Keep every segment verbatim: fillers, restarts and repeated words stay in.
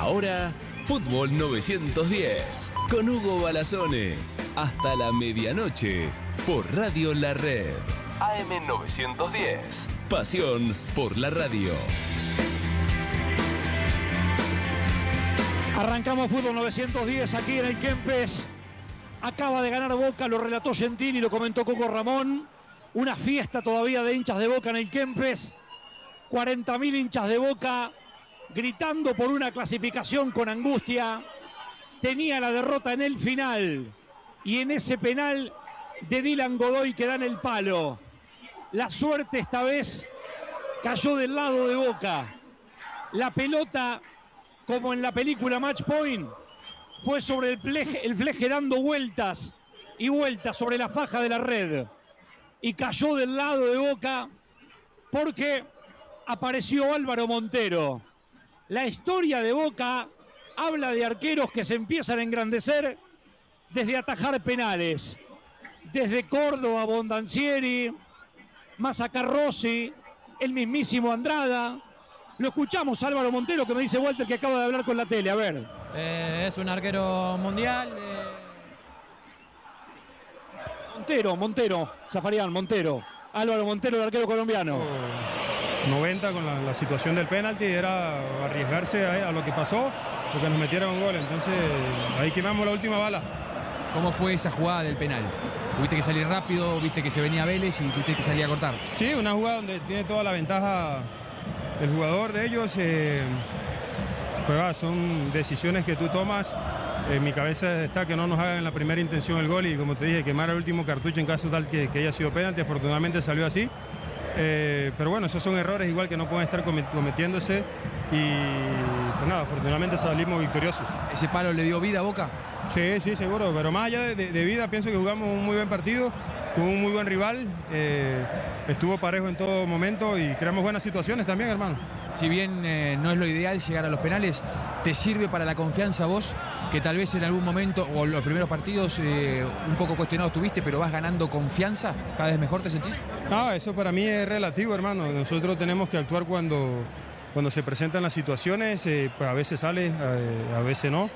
Ahora, Fútbol novecientos diez, con Hugo Balazone. Hasta la medianoche, por Radio La Red. A M novecientos diez, pasión por la radio. Arrancamos Fútbol novecientos diez aquí en el Kempes. Acaba de ganar Boca, lo relató Gentili, lo comentó Coco Ramón. Una fiesta todavía de hinchas de Boca en el Kempes. cuarenta mil hinchas de Boca gritando por una clasificación con angustia. Tenía la derrota en el final y en ese penal de Dylan Godoy que da en el palo. La suerte esta vez cayó del lado de Boca. La pelota, como en la película Match Point, fue sobre el fleje, el fleje dando vueltas y vueltas sobre la faja de la red. Y cayó del lado de Boca porque apareció Álvaro Montero. La historia de Boca habla de arqueros que se empiezan a engrandecer desde atajar penales. Desde Córdoba, Bondancieri, Mazzacarrossi, el mismísimo Andrada. Lo escuchamos a Álvaro Montero, que me dice Walter que acaba de hablar con la tele. A ver. Eh, es un arquero mundial. Eh... Montero, Montero, Zafarian, Montero. Álvaro Montero, el arquero colombiano. noventa con la, la situación del penalti, era arriesgarse a, a lo que pasó, porque nos metieron un gol. Entonces ahí quemamos la última bala. ¿Cómo fue esa jugada del penal? Tuviste que salir rápido, viste que se venía Vélez y tuviste que salir a cortar. Sí, una jugada donde tiene toda la ventaja el jugador de ellos. Eh, pues va, son decisiones que tú tomas. En mi cabeza está que no nos hagan en la primera intención el gol y, como te dije, quemar el último cartucho en caso tal que, que haya sido penalti. Afortunadamente salió así. Eh, pero bueno, esos son errores igual que no pueden estar cometiéndose y pues nada, afortunadamente salimos victoriosos. ¿Ese palo le dio vida a Boca? Sí, sí, seguro, pero más allá de, de, de vida, pienso que jugamos un muy buen partido, con un muy buen rival, eh, estuvo parejo en todo momento y creamos buenas situaciones también, hermano. Si bien eh, no es lo ideal llegar a los penales, ¿te sirve para la confianza vos, que tal vez en algún momento, o los primeros partidos, eh, un poco cuestionados tuviste, pero vas ganando confianza? ¿Cada vez mejor te sentís? No, eso para mí es relativo, hermano. Nosotros tenemos que actuar cuando, cuando se presentan las situaciones, eh, pues a veces sale, eh, a veces no.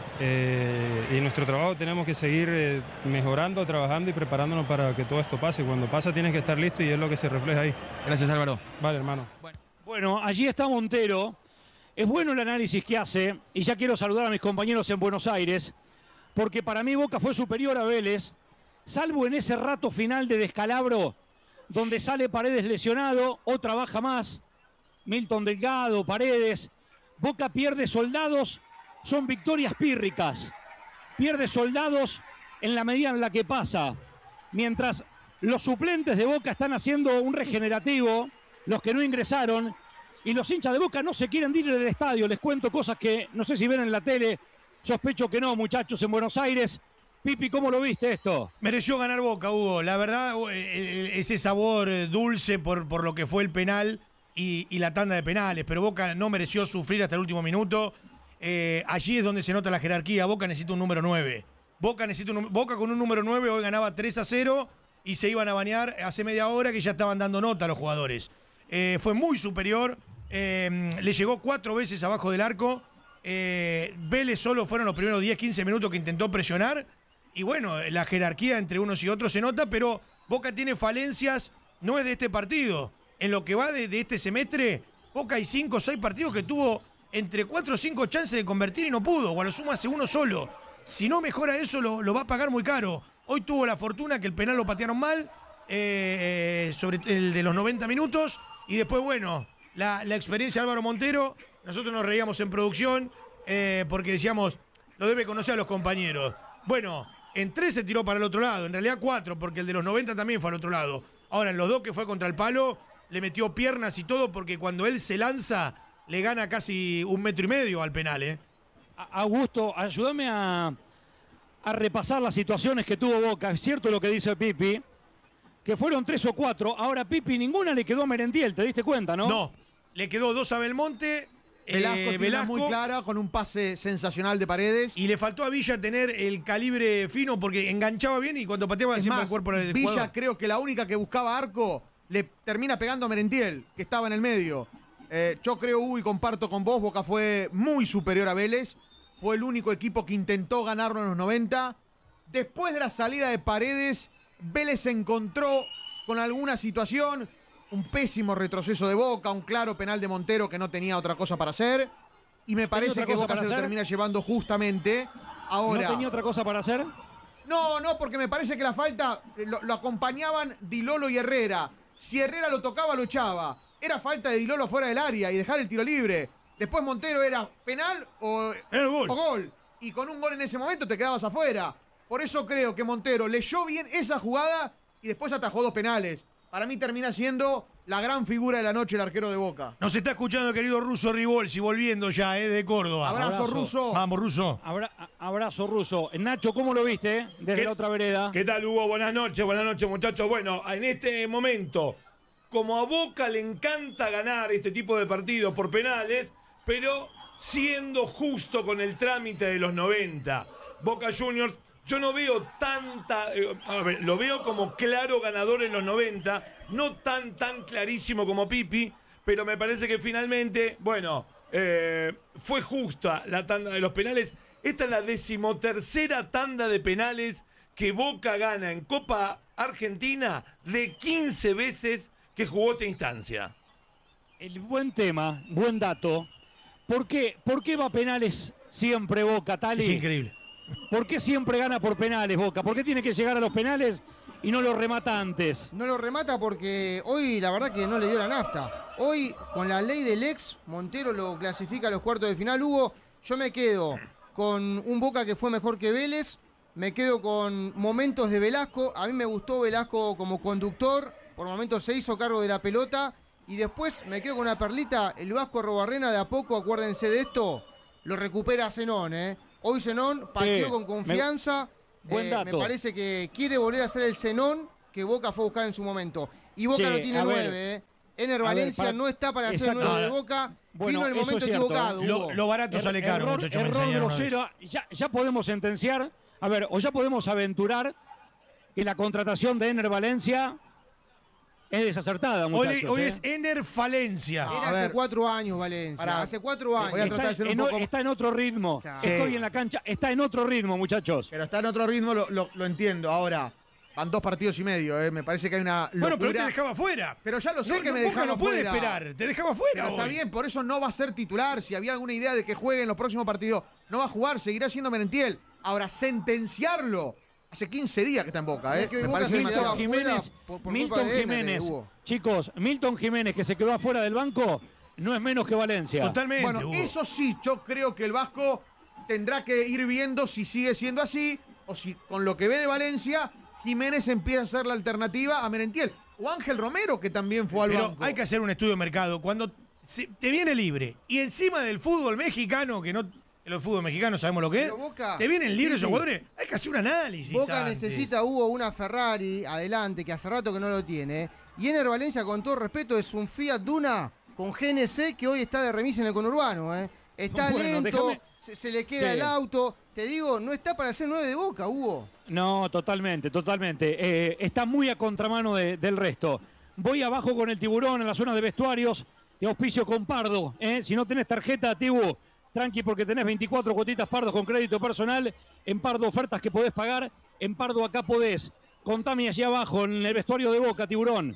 Eh, y en nuestro trabajo tenemos que seguir eh, mejorando, trabajando y preparándonos para que todo esto pase. Cuando pasa tienes que estar listo y es lo que se refleja ahí. Gracias, Álvaro. Vale, hermano. Bueno, bueno, allí está Montero. Es bueno el análisis que hace y ya quiero saludar a mis compañeros en Buenos Aires, porque para mí Boca fue superior a Vélez, salvo en ese rato final de descalabro donde sale Paredes lesionado, otra baja más, Milton Delgado, Paredes. Boca pierde soldados, son victorias pírricas, pierde soldados en la medida en la que pasa, mientras los suplentes de Boca están haciendo un regenerativo, los que no ingresaron, y los hinchas de Boca no se quieren ir del estadio. Les cuento cosas que no sé si ven en la tele, sospecho que no, muchachos, en Buenos Aires. Pipi, ¿cómo lo viste esto? Mereció ganar Boca, Hugo. La verdad, ese sabor dulce por, por lo que fue el penal y, y la tanda de penales, pero Boca no mereció sufrir hasta el último minuto. Eh, allí es donde se nota la jerarquía. Boca necesita un número nueve. Boca, necesita un, Boca con un número nueve hoy ganaba tres a cero y se iban a bañar hace media hora que ya estaban dando nota a los jugadores. Eh, fue muy superior. Eh, le llegó cuatro veces abajo del arco. Eh, Vélez solo fueron los primeros diez, quince minutos que intentó presionar. Y bueno, la jerarquía entre unos y otros se nota, pero Boca tiene falencias, no es de este partido. En lo que va de, de este semestre, Boca hay cinco o seis partidos que tuvo entre cuatro o cinco chances de convertir y no pudo, o a lo sumo hace uno solo. Si no mejora eso, lo, lo va a pagar muy caro. Hoy tuvo la fortuna que el penal lo patearon mal, eh, sobre el de los noventa minutos, y después, bueno, la, la experiencia de Álvaro Montero, nosotros nos reíamos en producción, eh, porque decíamos, lo debe conocer a los compañeros. Bueno, en tres se tiró para el otro lado, en realidad cuatro, porque el de los noventa también fue al otro lado. Ahora, en los dos que fue contra el palo, le metió piernas y todo, porque cuando él se lanza, le gana casi un metro y medio al penal, ¿eh? Augusto, ayúdame a, a repasar las situaciones que tuvo Boca. Es cierto lo que dice Pipi, que fueron tres o cuatro. Ahora, Pipi, ninguna le quedó a Merentiel, ¿te diste cuenta, no? No, le quedó dos a Belmonte. Velasco, eh, tiene Velasco muy clara, con un pase sensacional de Paredes. Y le faltó a Villa tener el calibre fino porque enganchaba bien y cuando pateaba Es siempre más, el cuerpo del Villa jugador. creo que la única que buscaba arco le termina pegando a Merentiel, que estaba en el medio. Eh, yo creo, Hugo, y comparto con vos, Boca fue muy superior a Vélez. Fue el único equipo que intentó ganarlo en los noventa. Después de la salida de Paredes, Vélez se encontró con alguna situación. Un pésimo retroceso de Boca, un claro penal de Montero que no tenía otra cosa para hacer. Y me parece que Boca se lo termina llevando justamente ahora. ¿No tenía otra cosa para hacer? No, no, porque me parece que la falta lo, lo acompañaban Di Lolo y Herrera. Si Herrera lo tocaba, lo echaba. Era falta de Di Lolo fuera del área y dejar el tiro libre. Después Montero era penal o, gol. o gol. Y con un gol en ese momento te quedabas afuera. Por eso creo que Montero leyó bien esa jugada y después atajó dos penales. Para mí termina siendo la gran figura de la noche el arquero de Boca. Nos está escuchando el querido Russo Ribolsi, volviendo ya, eh, de Córdoba. Abrazo, Abrazo. Russo. Vamos, Russo. Abra abrazo, Russo. Nacho, ¿cómo lo viste eh? desde la otra vereda? ¿Qué tal, Hugo? Buenas noches, buenas noches, muchachos. Bueno, en este momento, como a Boca le encanta ganar este tipo de partidos por penales, pero siendo justo con el trámite de los noventa. Boca Juniors, yo no veo tanta... Eh, a ver, lo veo como claro ganador en los noventa, no tan, tan clarísimo como Pipi, pero me parece que finalmente, bueno, eh, fue justa la tanda de los penales. Esta es la decimotercera tanda de penales que Boca gana en Copa Argentina de quince veces que jugó esta instancia. El buen tema, buen dato. ¿Por qué, ¿Por qué va a penales siempre Boca, Tali? Es increíble. ¿Por qué siempre gana por penales Boca? ¿Por qué tiene que llegar a los penales y no los remata antes? No lo remata porque hoy la verdad que no le dio la nafta. Hoy, con la ley del ex, Montero lo clasifica a los cuartos de final. Hugo, yo me quedo con un Boca que fue mejor que Vélez. Me quedo con momentos de Velasco. A mí me gustó Velasco como conductor. Por momentos se hizo cargo de la pelota. Y después me quedo con una perlita. El Vasco Arrobarrena de a poco, acuérdense de esto, lo recupera Zenón, ¿eh? Hoy Zenón pateó Sí, con confianza. Me, buen eh, dato. me parece que quiere volver a ser el Zenón que Boca fue a buscar en su momento. Y Boca Sí, no tiene a ver. nueve, ¿eh? Ener Valencia para- no está para ser Exacto. nueve de Boca. Bueno, Vino el eso momento es cierto, equivocado. ¿eh? Lo, Hugo. lo barato sale caro, error, muchachos. me error enseñaron una vez. grosero. Ya, ya podemos sentenciar, a ver, o ya podemos aventurar que la contratación de Ener Valencia es desacertada, muchachos. Hoy, hoy ¿eh? es Ener Falencia. Era A hace ver. cuatro años, Valencia. Pará. Hace cuatro años. Voy a tratar Está de ser un en, o- poco- está en otro ritmo. Claro. Estoy Sí. en la cancha. Está en otro ritmo, muchachos. Pero está en otro ritmo, lo, lo- lo entiendo. Ahora, van dos partidos y medio, ¿eh? Me parece que hay una locura. Bueno, pero te dejaba fuera. Pero ya lo sé No, que no, me Boca dejaba no puede fuera. esperar. Te dejaba fuera. Pero está hoy. bien, por eso no va a ser titular. Si había alguna idea de que juegue en los próximos partidos, no va a jugar, seguirá siendo Merentiel. Ahora, sentenciarlo, hace quince días que está en Boca, ¿eh? Es que Me Boca parece se Milton demasiado. quedaba Jiménez, fuera por- por Milton culpa de Ener, Jiménez, Hugo. chicos, Milton Jiménez que se quedó afuera del banco no es menos que Valencia. Totalmente. Bueno, Hugo. eso sí, yo creo que el Vasco tendrá que ir viendo si sigue siendo así o si con lo que ve de Valencia, Jiménez empieza a ser la alternativa a Merentiel. O Ángel Romero, que también fue al Pero banco. hay que hacer un estudio de mercado. Cuando se- te viene libre y encima del fútbol mexicano, que no. En el fútbol mexicano sabemos lo que es. Pero Boca- te vienen libres Sí, esos sí. jugadores. Hay que hacer un análisis. Boca antes. necesita, Hugo, una Ferrari adelante, que hace rato que no lo tiene. Y Ener Valencia, con todo respeto, es un Fiat Duna con G N C que hoy está de remis en el conurbano. ¿eh? Está Bueno, lento, déjame- se, se le queda Sí. el auto. Te digo, no está para ser nueve de Boca, Hugo. No, totalmente, totalmente. Eh, está muy a contramano de- del resto. Voy abajo con el Tiburón en la zona de vestuarios. Te auspicio con Pardo. ¿eh? Si no tenés tarjeta, Tibu, tranqui porque tenés veinticuatro cuotitas Pardo con crédito personal. En Pardo ofertas que podés pagar. En Pardo acá podés. Contame allí abajo en el vestuario de Boca, Tiburón.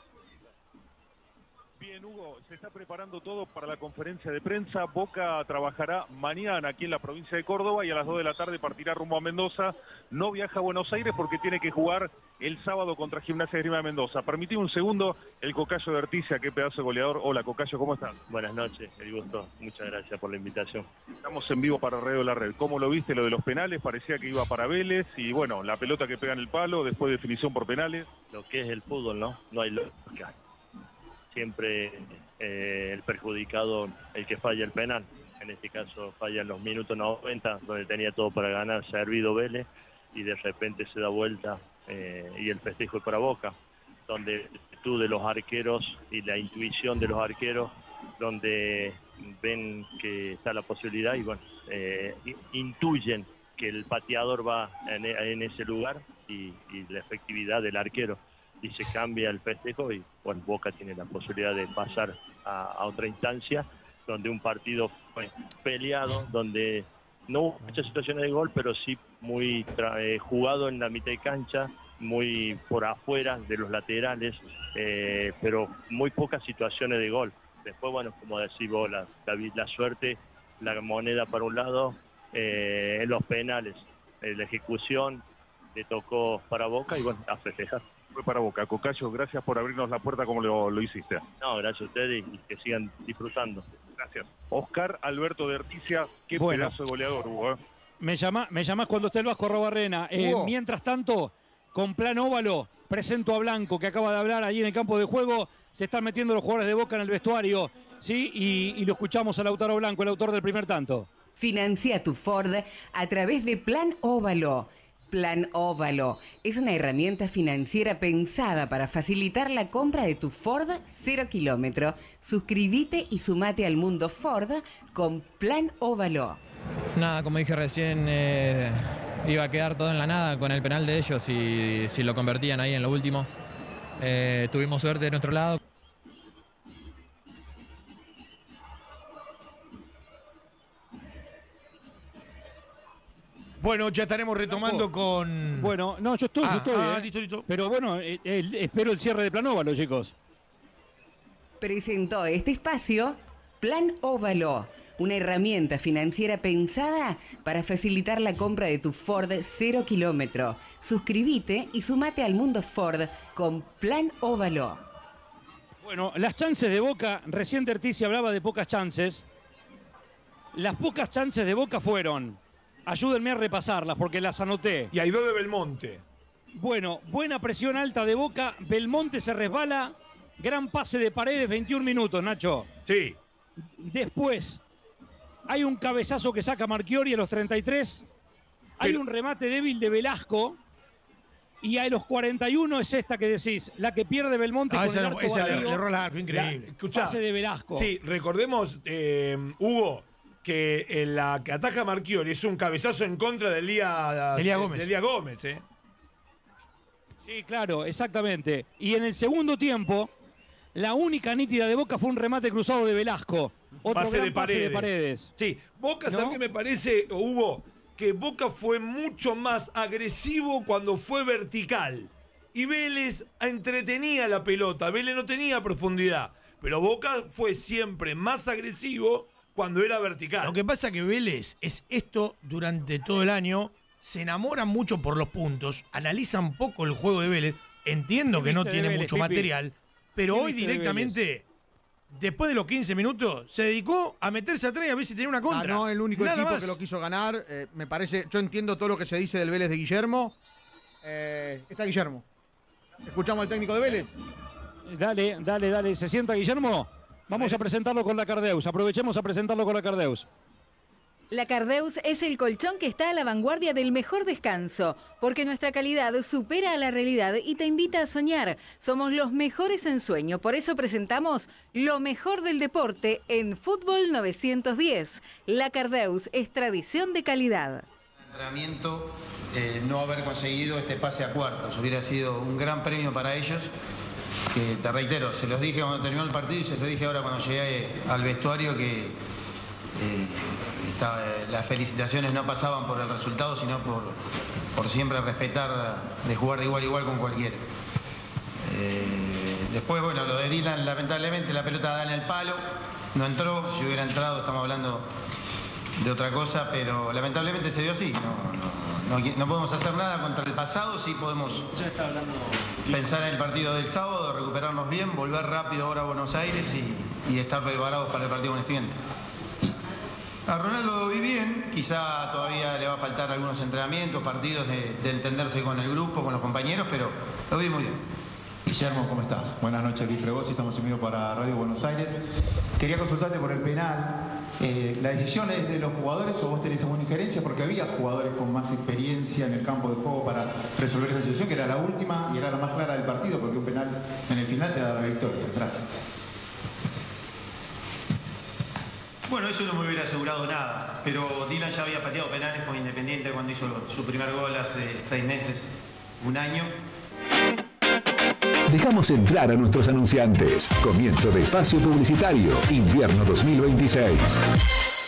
Bien, Hugo, se está preparando todo para la conferencia de prensa. Boca trabajará mañana aquí en la provincia de Córdoba y a las dos de la tarde partirá rumbo a Mendoza. No viaja a Buenos Aires porque tiene que jugar el sábado contra Gimnasia de Esgrima de Mendoza. Permitime un segundo, el Cocayo de Articia, qué pedazo de goleador. Hola, Cocayo, ¿cómo estás? Buenas noches, el gusto. Muchas gracias por la invitación. Estamos en vivo para Radio La Red. ¿Cómo lo viste lo de los penales? Parecía que iba para Vélez y bueno, la pelota que pega en el palo, después definición por penales. Lo que es el fútbol, ¿no? No hay lógica. Siempre eh, el perjudicado, el que falla el penal. En este caso falla en los minutos noventa, donde tenía todo para ganar, servido Vélez, y de repente se da vuelta eh, y el festejo es para Boca, donde tú de los arqueros y la intuición de los arqueros, donde ven que está la posibilidad y bueno, eh, intuyen que el pateador va en, en ese lugar y, y la efectividad del arquero. y se cambia el festejo y bueno, Boca tiene la posibilidad de pasar a, a otra instancia donde un partido fue peleado, donde no hubo muchas situaciones de gol, pero sí muy eh, jugado en la mitad de cancha, muy por afuera de los laterales, eh, pero muy pocas situaciones de gol. Después, bueno, como decís vos, la, la, la suerte, la moneda para un lado, eh, en los penales, eh, la ejecución le tocó para Boca y bueno, a festejar. Fue para Boca. Cocayo, gracias por abrirnos la puerta como lo, lo hiciste. No, gracias a ustedes y que sigan disfrutando. Gracias. Oscar Alberto de Articia, qué Bueno. pedazo de goleador, Hugo. ¿eh? Me, llama, me llamás cuando esté el Vasco Robarrena. Eh, Hugo. mientras tanto, con plan óvalo, presento a Blanco, que acaba de hablar allí en el campo de juego. Se están metiendo los jugadores de Boca en el vestuario, ¿sí? Y, y lo escuchamos a Lautaro Blanco, el autor del primer tanto. Financia tu Ford a través de Plan Óvalo. Plan Óvalo es una herramienta financiera pensada para facilitar la compra de tu Ford cero kilómetro. Suscríbete y sumate al mundo Ford con Plan Óvalo. Nada, como dije recién, eh, iba a quedar todo en la nada con el penal de ellos y si lo convertían ahí en lo último. Eh, tuvimos suerte de nuestro lado. Bueno, ya estaremos retomando con... Bueno, no, yo estoy, Ah, yo estoy. ah, eh. listo, listo. Pero bueno, eh, eh, espero el cierre de Plan Óvalo, chicos. Presentó este espacio Plan Óvalo, una herramienta financiera pensada para facilitar la compra de tu Ford cero kilómetro. Suscríbete y sumate al mundo Ford con Plan Óvalo. Bueno, las chances de Boca, recién Tertici hablaba de pocas chances. Las pocas chances de Boca fueron, ayúdenme a repasarlas porque las anoté. Y hay dos de Belmonte. Bueno, buena presión alta de Boca, Belmonte se resbala, gran pase de Paredes, veintiún minutos, Nacho. Sí. Después, hay un cabezazo que saca Marchiori a los treinta y tres, hay Pero- un remate débil de Velasco, y a los cuarenta y uno es esta que decís, la que pierde Belmonte Ah, con esa el no- arco esa le- vacío. le erró el arco, increíble. La- Escuchá. Pase de Velasco. Sí, recordemos, eh, Hugo, que en la que ataja Marchiori es un cabezazo en contra de Elías Elías Gómez. de Elías Gómez, ¿eh? Sí, claro, exactamente. Y en el segundo tiempo, la única nítida de Boca fue un remate cruzado de Velasco. Otro Pase gran de pase de Paredes. Paredes. Sí, Boca, ¿No? ¿sabes qué me parece, Hugo? Que Boca fue mucho más agresivo cuando fue vertical. Y Vélez entretenía la pelota. Vélez no tenía profundidad. Pero Boca fue siempre más agresivo cuando era vertical. Lo que pasa es que Vélez es esto durante todo el año, se enamoran mucho por los puntos, analizan poco el juego de Vélez, entiendo ¿Qué que no viste de tiene Vélez, mucho Pipi? material, pero ¿Qué hoy viste de directamente, después de los quince minutos, se dedicó a meterse atrás y a ver si tenía una contra. Ganó el único Nada equipo más. que lo quiso ganar. eh, me parece, yo entiendo todo lo que se dice del Vélez de Guillermo. Eh, está Guillermo. Escuchamos al técnico de Vélez. Dale, dale, dale. ¿Se sienta Guillermo? Vamos a presentarlo con la Cardeus. Aprovechemos a presentarlo con la Cardeus. La Cardeus es el colchón que está a la vanguardia del mejor descanso, porque nuestra calidad supera a la realidad y te invita a soñar. Somos los mejores en sueño, por eso presentamos lo mejor del deporte en Fútbol novecientos diez. La Cardeus es tradición de calidad. Entrenamiento, eh, no haber conseguido este pase a cuartos hubiera sido un gran premio para ellos, que te reitero, se los dije cuando terminó el partido y se los dije ahora cuando llegué al vestuario que eh, estaba, eh, las felicitaciones no pasaban por el resultado sino por, por siempre respetar de jugar de igual a igual con cualquiera. Eh, después, bueno, lo de Dylan, lamentablemente la pelota da en el palo, no entró, si hubiera entrado estamos hablando de otra cosa, pero lamentablemente se dio así. No, no, no, no podemos hacer nada contra el pasado, sí podemos pensar en el partido del sábado, recuperarnos bien, volver rápido ahora a Buenos Aires y, y estar preparados para el partido con Estudiantes. A Ronaldo lo vi bien, quizá todavía le va a faltar algunos entrenamientos, partidos de, de entenderse con el grupo, con los compañeros, pero lo vi muy bien. Guillermo, ¿cómo estás? Buenas noches, Luis Fregosi, estamos en vivo para Radio Buenos Aires. Quería consultarte por el penal. Eh, ¿La decisión es de los jugadores o vos tenés alguna injerencia? Porque había jugadores con más experiencia en el campo de juego para resolver esa situación, que era la última y era la más clara del partido, porque un penal en el final te da la victoria. Gracias. Bueno, eso no me hubiera asegurado nada, pero Dylan ya había pateado penales con Independiente cuando hizo su primer gol hace seis meses, un año. Dejamos entrar a nuestros anunciantes. Comienzo de espacio publicitario, invierno dos mil veintiséis.